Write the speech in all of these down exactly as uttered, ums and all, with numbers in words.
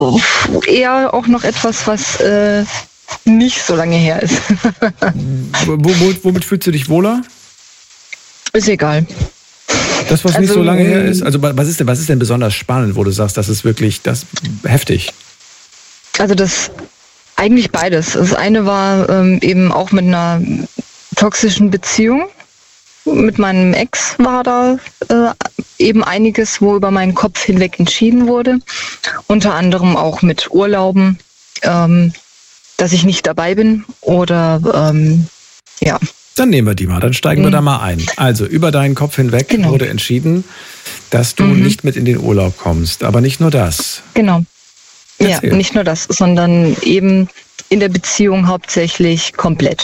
eher auch noch etwas, was äh, nicht so lange her ist. Womit, womit fühlst du dich wohler? Ist egal. Das, was also, nicht so lange her ist? Also was ist denn, was ist denn besonders spannend, wo du sagst, das ist wirklich das heftig? Also das eigentlich beides. Das eine war ähm, eben auch mit einer toxischen Beziehung. Mit meinem Ex war da äh, eben einiges, wo über meinen Kopf hinweg entschieden wurde. Unter anderem auch mit Urlauben, ähm, dass ich nicht dabei bin oder ähm, ja. Dann nehmen wir die mal, dann steigen wir da mal ein. Also über deinen Kopf hinweg genau. wurde entschieden, dass du mhm. nicht mit in den Urlaub kommst. Aber nicht nur das. Genau. Erzähl. Ja, nicht nur das, sondern eben in der Beziehung hauptsächlich komplett.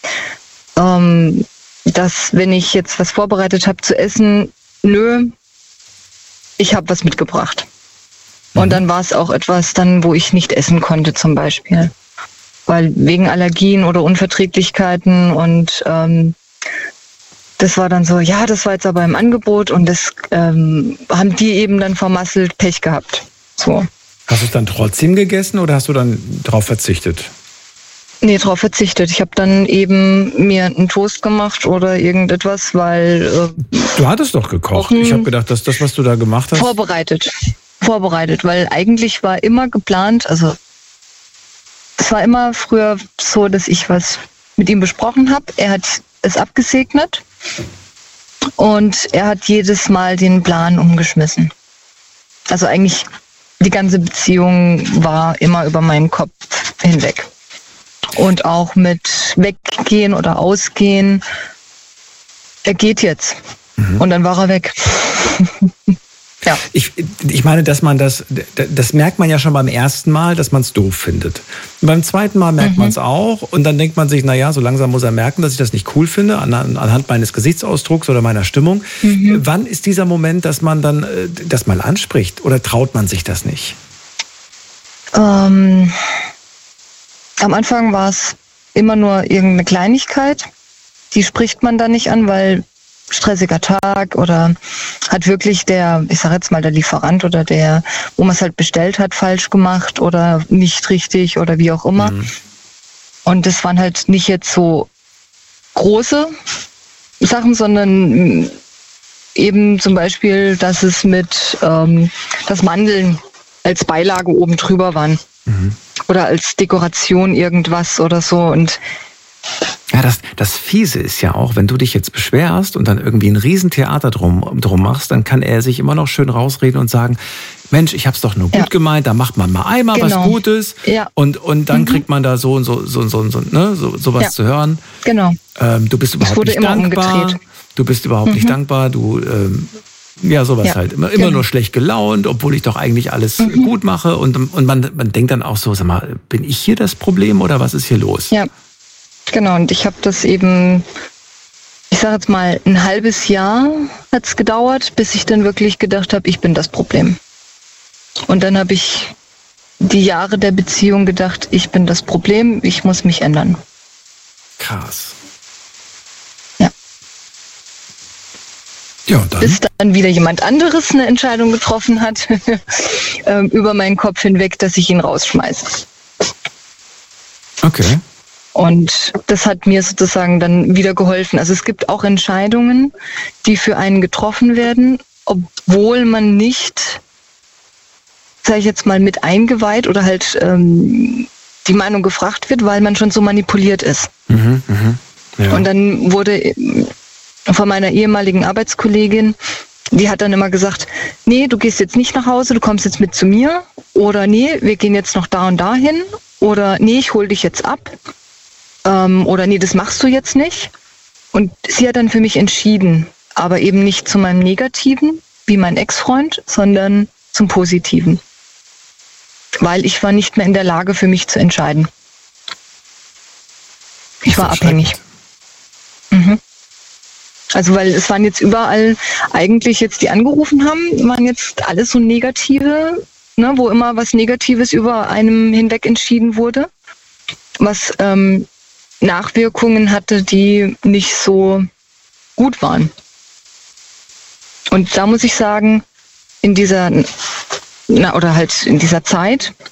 Ähm, dass, wenn ich jetzt was vorbereitet habe zu essen, nö, ich habe was mitgebracht. Mhm. Und dann war es auch etwas, dann, wo ich nicht essen konnte zum Beispiel. Weil wegen Allergien oder Unverträglichkeiten und ähm, das war dann so, ja, das war jetzt aber im Angebot und das ähm, haben die eben dann vermasselt, Pech gehabt. So. Hast du es dann trotzdem gegessen oder hast du dann drauf verzichtet? Nee, drauf verzichtet. Ich habe dann eben mir einen Toast gemacht oder irgendetwas, weil... Äh, du hattest doch gekocht. Ich habe gedacht, dass das, was du da gemacht hast... Vorbereitet. Vorbereitet, weil eigentlich war immer geplant, also es war immer früher so, dass ich was mit ihm besprochen habe. Er hat es abgesegnet und er hat jedes Mal den Plan umgeschmissen. Also eigentlich die ganze Beziehung war immer über meinen Kopf hinweg. Und auch mit Weggehen oder Ausgehen, er geht jetzt. Mhm. Und dann war er weg. Ja. Ich, ich meine, dass man das, das merkt man ja schon beim ersten Mal, dass man es doof findet. Und beim zweiten Mal merkt mhm. man es auch und dann denkt man sich, naja, so langsam muss er merken, dass ich das nicht cool finde, an, anhand meines Gesichtsausdrucks oder meiner Stimmung. Mhm. Wann ist dieser Moment, dass man dann das mal anspricht oder traut man sich das nicht? Ähm, am Anfang war es immer nur irgendeine Kleinigkeit, die spricht man dann nicht an, weil stressiger Tag oder hat wirklich der, ich sage jetzt mal der Lieferant oder der, wo man es halt bestellt hat, falsch gemacht oder nicht richtig oder wie auch immer. Mhm. Und das waren halt nicht jetzt so große Sachen, sondern eben zum Beispiel, dass es mit, ähm, dass Mandeln als Beilage oben drüber waren. Mhm. Oder als Dekoration irgendwas oder so und ja, das, das Fiese ist ja auch, wenn du dich jetzt beschwerst und dann irgendwie ein Riesentheater drum, drum machst, dann kann er sich immer noch schön rausreden und sagen, Mensch, ich hab's doch nur gut ja. gemeint, da macht man mal einmal genau. was Gutes ja. und, und dann mhm. kriegt man da so und so, so, so, so, ne, so, sowas ja. zu hören. Genau. Ähm, du bist überhaupt nicht dankbar. Umgedreht. Du bist überhaupt mhm. nicht dankbar, du, ähm, ja, sowas ja. halt. Immer, immer genau. nur schlecht gelaunt, obwohl ich doch eigentlich alles mhm. gut mache und, und man, man denkt dann auch so, sag mal, bin ich hier das Problem oder was ist hier los? Ja. Genau, und ich habe das eben, ich sage jetzt mal, ein halbes Jahr hat es gedauert, bis ich dann wirklich gedacht habe, ich bin das Problem. Und dann habe ich die Jahre der Beziehung gedacht, ich bin das Problem, ich muss mich ändern. Krass. Ja. Ja, und dann? Bis dann wieder jemand anderes eine Entscheidung getroffen hat, über meinen Kopf hinweg, dass ich ihn rausschmeiße. Okay. Und das hat mir sozusagen dann wieder geholfen. Also es gibt auch Entscheidungen, die für einen getroffen werden, obwohl man nicht, sage ich jetzt mal, mit eingeweiht oder halt ähm, die Meinung gefragt wird, weil man schon so manipuliert ist. Mhm, mh, ja. Und dann wurde von meiner ehemaligen Arbeitskollegin, die hat dann immer gesagt, nee, du gehst jetzt nicht nach Hause, du kommst jetzt mit zu mir. Oder nee, wir gehen jetzt noch da und da hin. Oder nee, ich hol dich jetzt ab. Ähm, oder nee, das machst du jetzt nicht. Und sie hat dann für mich entschieden, aber eben nicht zu meinem Negativen, wie mein Ex-Freund, sondern zum Positiven. Weil ich war nicht mehr in der Lage, für mich zu entscheiden. Ich war abhängig. Mhm. Also weil es waren jetzt überall, eigentlich jetzt die angerufen haben, waren jetzt alles so Negative, ne, wo immer was Negatives über einem hinweg entschieden wurde, was ähm, Nachwirkungen hatte, die nicht so gut waren. Und da muss ich sagen, in dieser na, oder halt in dieser Zeit.